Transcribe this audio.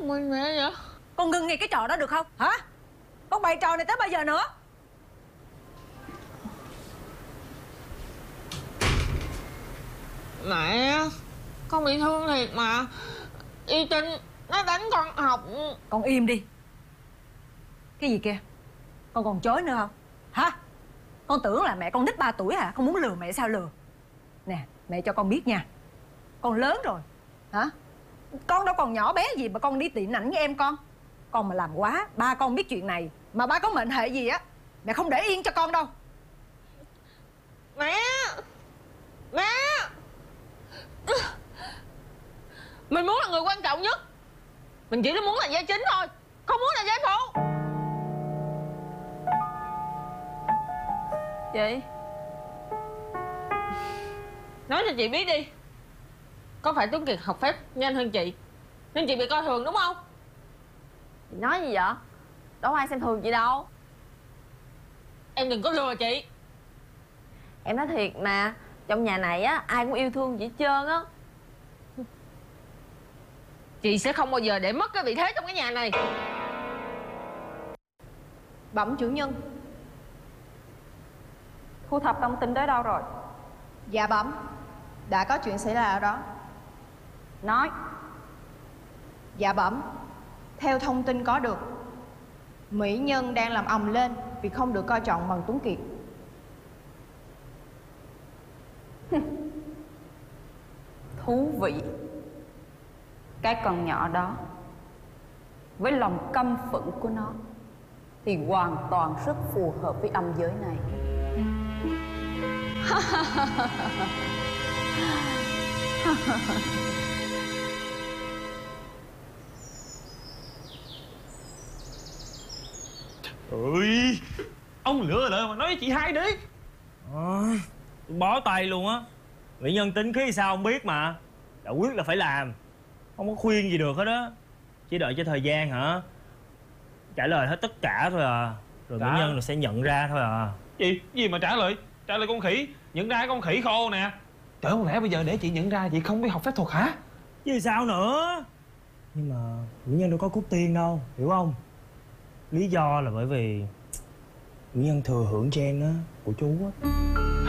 Mình mẹ vậy? Con ngưng ngay cái trò đó được không hả? Con bày trò này tới bao giờ nữa? Mẹ, con bị thương thiệt mà. Y Trinh nó đánh con học. Con im đi. Cái gì kia? Con còn chối nữa không? Hả? Con tưởng là mẹ con nít 3 tuổi hả? Con muốn lừa mẹ sao lừa? Nè, mẹ cho con biết nha. Con lớn rồi. Hả? Con đâu còn nhỏ bé gì mà con đi tiệm ảnh với em con. Con mà làm quá, ba con biết chuyện này mà ba có mệnh hệ gì á, mẹ không để yên cho con đâu. Mẹ! Mẹ! Mình muốn là người quan trọng nhất. Mình chỉ muốn là vai chính thôi, không muốn là vai phụ. Chị, nói cho chị biết đi, có phải Tuấn Kiệt học phép nhanh hơn chị nên chị bị coi thường đúng không? Chị nói gì vậy? Đâu có ai xem thường chị đâu. Em đừng có lừa chị. Em nói thiệt mà, trong nhà này á ai cũng yêu thương chị hết trơn á. Chị sẽ không bao giờ để mất cái vị thế trong cái nhà này. Bẩm chủ nhân, thu thập thông tin tới đâu rồi? Dạ bẩm, đã có chuyện xảy ra ở đó. Nói. Dạ bẩm, theo thông tin có được, mỹ nhân đang làm ầm lên vì không được coi trọng bằng Tuấn Kiệt. Thú vị. Cái con nhỏ đó với lòng căm phẫn của nó thì hoàn toàn rất phù hợp với âm giới này. Ui, ông lựa lại mà nói với chị hai đi. Bó tay luôn á. Mỹ nhân tính khí sao không biết mà đã quyết là phải làm, không có khuyên gì được hết á. Chỉ đợi cho thời gian hả, trả lời hết tất cả thôi à, rồi mỹ nhân sẽ nhận ra thôi à. Gì mà trả lời con khỉ, nhận ra con khỉ khô nè. Trời, không lẽ bây giờ để chị nhận ra chị không biết học phép thuật hả? Chứ sao nữa. Nhưng mà mỹ nhân đâu có cút tiên đâu, hiểu không? Lý do là bởi vì mỹ nhân thừa hưởng gen á của chú á.